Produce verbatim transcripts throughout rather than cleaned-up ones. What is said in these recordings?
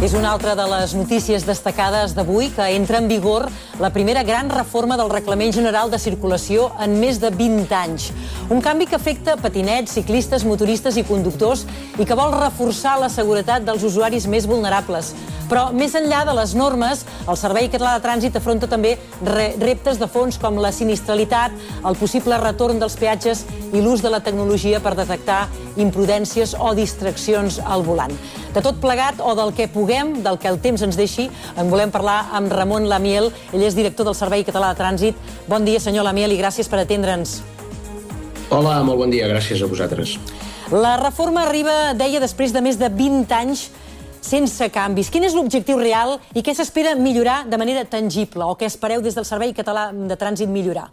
És una altra de les notícies destacades d'avui, que entra en vigor la primera gran reforma del Reglament General de Circulació en més de vint anys. Un canvi que afecta patinets, ciclistes, motoristes i conductors i que vol reforçar la seguretat dels usuaris més vulnerables. Però, més enllà de les normes, el Servei Català de Trànsit afronta també reptes de fons com la sinistralitat, el possible retorn dels peatges i l'ús de la tecnologia per detectar imprudències o distraccions al volant. De tot plegat, o del que puguem, del que el temps ens deixi, en volem parlar amb Ramon Lamiel. Ell és director del Servei Català de Trànsit. Bon dia, senyor Lamiel, i gràcies per atendre'ns. Hola, molt bon dia, gràcies a vosaltres. La reforma arriba, deia, després de més de vint anys sense canvis. Quin és l'objectiu real i què s'espera millorar de manera tangible, o què espereu des del Servei Català de Trànsit millorar?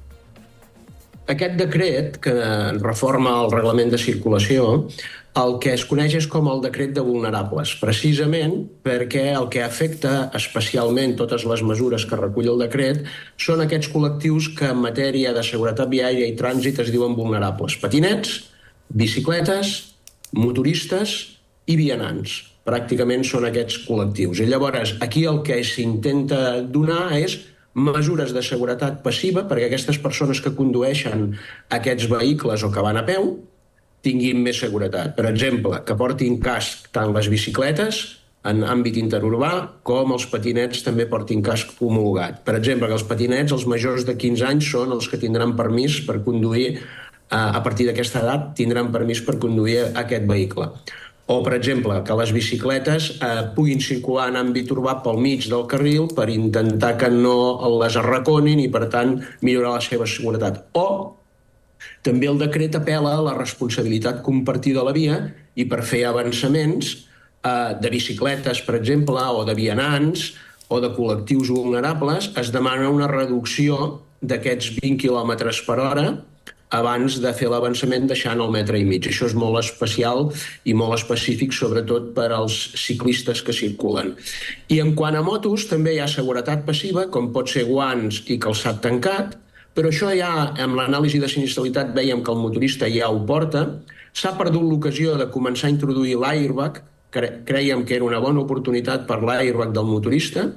Aquest decret, que reforma el reglament de circulació, el que es coneix és com el decret de vulnerables, precisament perquè el que afecta especialment totes les mesures que recull el decret són aquests col·lectius que en matèria de seguretat viària i trànsit es diuen vulnerables. Patinets, bicicletes, motoristes i vianants. Pràcticament són aquests col·lectius. I llavors, aquí el que s'intenta donar és mesures de seguretat passiva perquè aquestes persones que condueixen aquests vehicles o que van a peu tinguin més seguretat. Per exemple, que portin casc tant les bicicletes en àmbit interurbà com els patinets també portin casc homologat. Per exemple, que els patinets, els majors de quinze anys, són els que tindran permís per conduir, a partir d'aquesta edat, tindran permís per conduir aquest vehicle. O, per exemple, que les bicicletes eh, puguin circular en àmbit urbà pel mig del carril per intentar que no les arraconin i, per tant, millorar la seva seguretat. O també el decret apel·la a la responsabilitat compartida a la via i per fer avançaments eh, de bicicletes, per exemple, o de vianants o de col·lectius vulnerables, es demana una reducció d'aquests vint quilòmetres per hora abans de fer l'avançament deixant el metre i mig. Això és molt especial i molt específic, sobretot per als ciclistes que circulen. I en quant a motos, també hi ha seguretat passiva, com pot ser guants i calçat tancat, però això ja, amb l'anàlisi de sinistralitat, vèiem que el motorista ja ho porta. S'ha perdut l'ocasió de començar a introduir l'airbag, crèiem que era una bona oportunitat per l'airbag del motorista,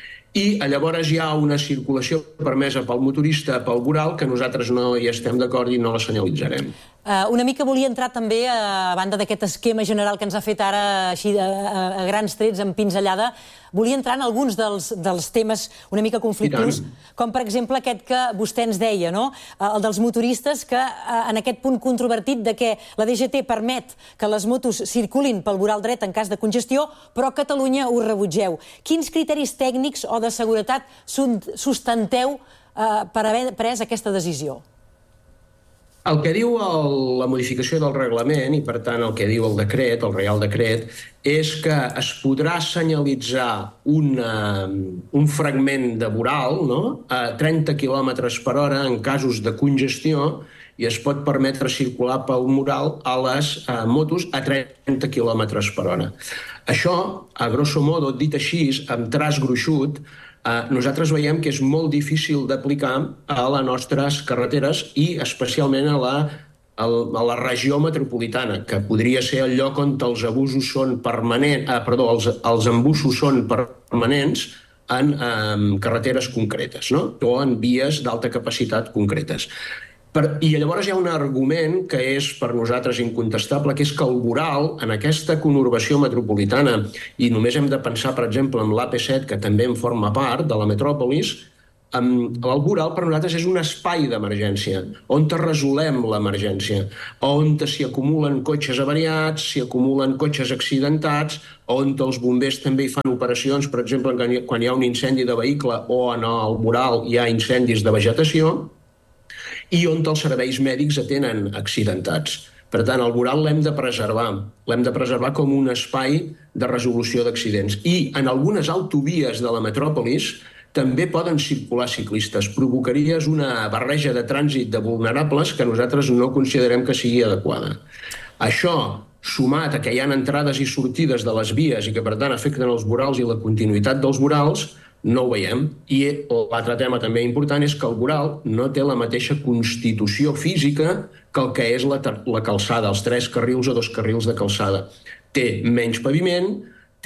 i llavors hi ha una circulació permesa pel motorista pel voral que nosaltres no hi estem d'acord i no la senyalitzarem. Uh, una mica volia entrar també, a banda d'aquest esquema general que ens ha fet ara així a, a, a grans trets, en pinzellada, volia entrar en alguns dels, dels temes una mica conflictius, com per exemple aquest que vostè ens deia, no? El dels motoristes, que en aquest punt controvertit de que la D G T permet que les motos circulin pel voral dret en cas de congestió, però a Catalunya ho rebutgeu. Quins criteris tècnics o de seguretat sustenteu eh, per haver pres aquesta decisió? El que diu el, la modificació del reglament, i per tant el que diu el decret, el Reial Decret, és que es podrà senyalitzar una, un fragment de voral, no?, a trenta quilòmetres per hora en casos de congestió i es pot permetre circular pel voral a les a, motos a trenta quilòmetres per hora. Això, a grosso modo, dit així, amb traç gruixut, nosaltres veiem que és molt difícil d'aplicar a les nostres carreteres i especialment a la, a la regió metropolitana, que podria ser el lloc on els abusos són permanents, ah, perdó, els, els embussos són permanents en eh, carreteres concretes, no?, o en vies d'alta capacitat concretes. Per, I llavors hi ha un argument que és per nosaltres incontestable, que és que el voral, en aquesta conurbació metropolitana, i només hem de pensar, per exemple, en l'A P set, que també en forma part de la metròpolis, el voral per nosaltres és un espai d'emergència, on resolem l'emergència, on s'hi acumulen cotxes avariats, s'hi acumulen cotxes accidentats, on els bombers també hi fan operacions, per exemple, quan hi ha un incendi de vehicle o en el voral hi ha incendis de vegetació, i on els serveis mèdics atenen accidentats. Per tant, el voral l'hem de preservar. L'hem de preservar com un espai de resolució d'accidents. I en algunes autovies de la metròpolis també poden circular ciclistes. Provocaries una barreja de trànsit de vulnerables que nosaltres no considerem que sigui adequada. Això, sumat a que hi ha entrades i sortides de les vies i que, per tant, afecten els vorals i la continuïtat dels vorals, no ho veiem. I l'altre tema també important és que el voral no té la mateixa constitució física que el que és la, la calçada, els tres carrils o dos carrils de calçada. Té menys paviment,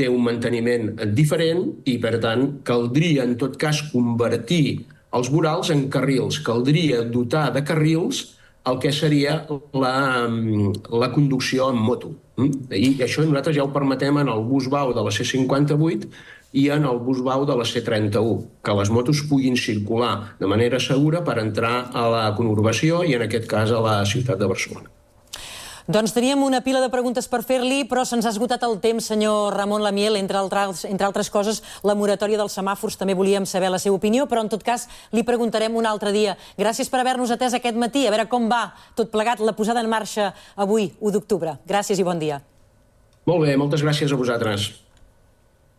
té un manteniment diferent i, per tant, caldria, en tot cas, convertir els vorals en carrils. Caldria dotar de carrils el que seria la, la conducció en moto. I això nosaltres ja ho permetem en el bus vao de la C cinquanta-vuit i en el bus vao de la C trenta-u, que les motos puguin circular de manera segura per entrar a la conurbació i, en aquest cas, a la ciutat de Barcelona. Doncs teníem una pila de preguntes per fer-li, però se'ns ha esgotat el temps, senyor Ramon Lamiel. Entre altres, entre altres coses, la moratòria dels semàfors, també volíem saber la seva opinió, però en tot cas li preguntarem un altre dia. Gràcies per haver-nos atès aquest matí, a veure com va tot plegat la posada en marxa avui, u d'octubre. Gràcies i bon dia. Molt bé, moltes gràcies a vosaltres.